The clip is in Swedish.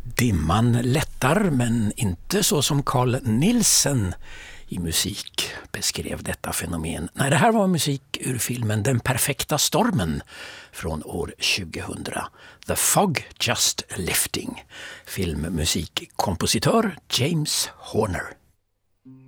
Dimman lättar, men inte så som Carl Nielsen i musik beskrev detta fenomen. Nej, det här var musik ur filmen Den perfekta stormen från år 2000. The Fog Just Lifting. Filmmusikkompositör James Horner.